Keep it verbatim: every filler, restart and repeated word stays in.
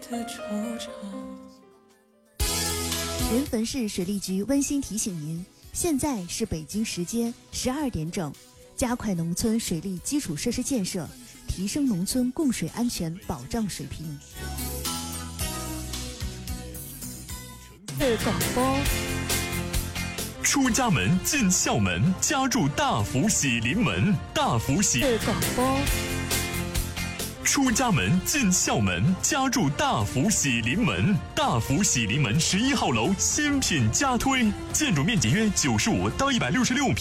的惆怅。 临汾市水利局温馨提醒您，现在是北京时间十二点整，加快农村水利基础设施建设，提升农村供水安全保障水平。 是广播。 出家门进校门，家住大福喜临门，大福喜是广播。 出家门进校门，家住大福喜临门，大福喜临门十一号楼新品加推，建筑面积约九十五到一百六十六平。